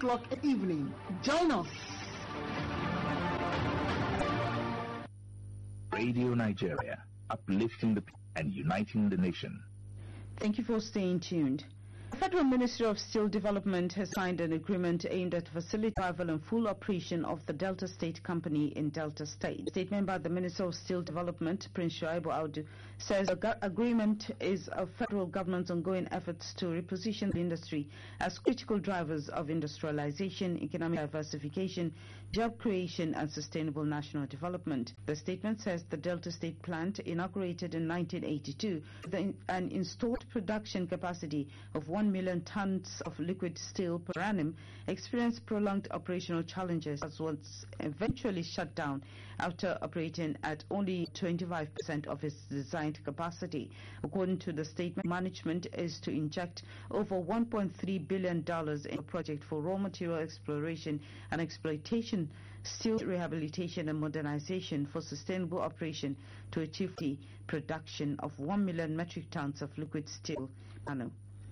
o'clock evening. Join us. Radio Nigeria, uplifting the people and uniting the nation. Thank you for staying tuned. The Federal Ministry of Steel Development has signed an agreement aimed at facilitating survival and full operation of the Delta State Company in Delta State. A statement by the Minister of Steel Development, Prince Shuaibu Audu, says the agreement is a federal government's ongoing efforts to reposition the industry as critical drivers of industrialization, economic diversification, job creation, and sustainable national development. The statement says the Delta State plant, inaugurated in 1982, with an installed production capacity of 1 million tons of liquid steel per annum, experienced prolonged operational challenges as was eventually shut down after operating at only 25% of its designed capacity. According to the statement, management is to inject over $1.3 billion in a project for raw material exploration and exploitation, steel rehabilitation and modernization for sustainable operation to achieve the production of 1 million metric tons of liquid steel per annum.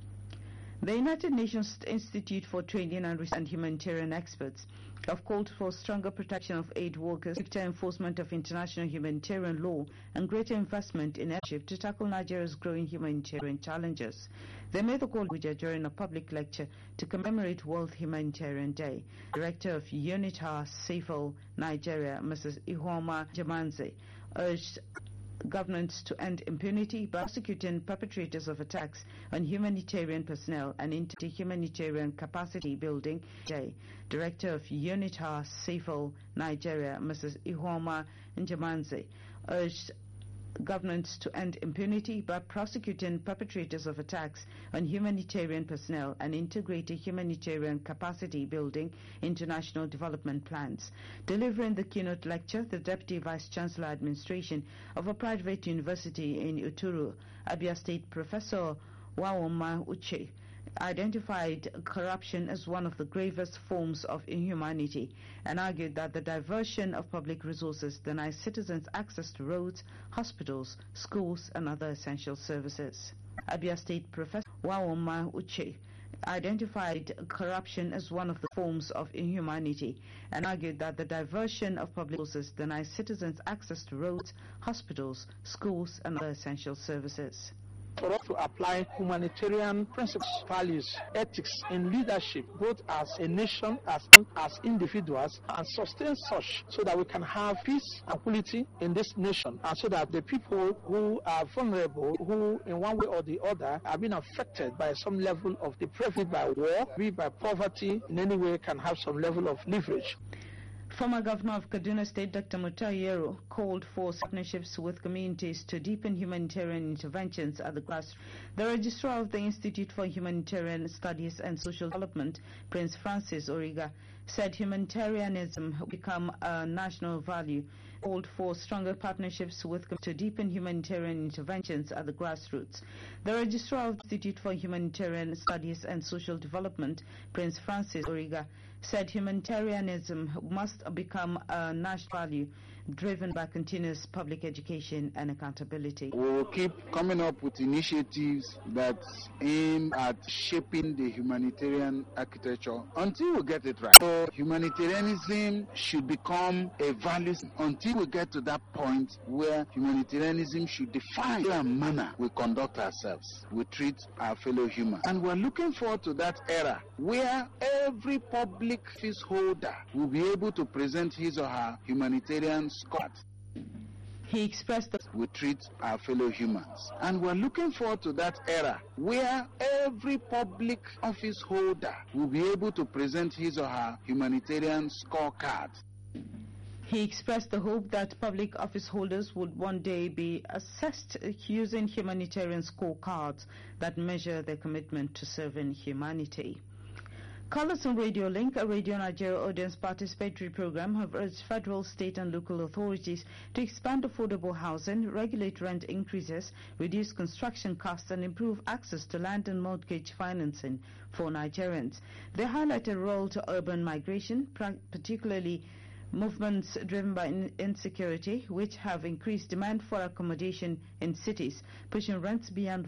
The United Nations Institute for Training and Humanitarian Experts have called for stronger protection of aid workers, stricter enforcement of international humanitarian law, and greater investment in airship to tackle Nigeria's growing humanitarian challenges. They made the call during a public lecture to commemorate World Humanitarian Day. Director of UNITAR SAFEL Nigeria, Mrs. Ihuoma Jamanze, urged governments to end impunity by prosecuting perpetrators of attacks on humanitarian personnel and into humanitarian capacity building. Director of UNITAR SAFEL Nigeria, Mrs. Ihuoma Njamanze, urged governments to end impunity by prosecuting perpetrators of attacks on humanitarian personnel and integrating humanitarian capacity building into national development plans. Delivering the keynote lecture, the Deputy Vice Chancellor Administration of a private university in Uturu, Abia State, Professor Wawoma Uche, identified corruption as one of the gravest forms of inhumanity and argued that the diversion of public resources denies citizens access to roads, hospitals, schools, and other essential services. Abia State Professor Wawoma Uche identified corruption as one of the forms of inhumanity and argued that the diversion of public resources denies citizens access to roads, hospitals, schools, and other essential services. For us to apply humanitarian principles, values, ethics in leadership, both as a nation, as individuals, and sustain such so that we can have peace and equality in this nation, and so that the people who are vulnerable, who in one way or the other have been affected by some level of depravity, by war, be by poverty, in any way can have some level of leverage. Former Governor of Kaduna State, Dr. Mutahi Yero, called for partnerships with communities to deepen humanitarian interventions at the grassroots. The Registrar of the Institute for Humanitarian Studies and Social Development, Prince Francis Origa, said humanitarianism will become a national value, called for stronger partnerships with to deepen humanitarian interventions at the grassroots. The Registrar of the Institute for Humanitarian Studies and Social Development, Prince Francis Origa, said humanitarianism must become a national value driven by continuous public education and accountability. We will keep coming up with initiatives that aim at shaping the humanitarian architecture until we get it right. So humanitarianism should become a value until we get to that point where humanitarianism should define the manner we conduct ourselves, we treat our fellow humans. And we're looking forward to that era where every public office holder will be able to present his or her humanitarian squad. He expressed that we treat our fellow humans. And we're looking forward to that era where every public office holder will be able to present his or her humanitarian scorecard. He expressed the hope that public office holders would one day be assessed using humanitarian scorecards that measure their commitment to serving humanity. Callers on Radio Link, a Radio Nigeria audience participatory program, have urged federal, state and local authorities to expand affordable housing, regulate rent increases, reduce construction costs and improve access to land and mortgage financing for Nigerians. They highlight a role to urban migration, particularly movements driven by insecurity, which have increased demand for accommodation in cities, pushing rents beyond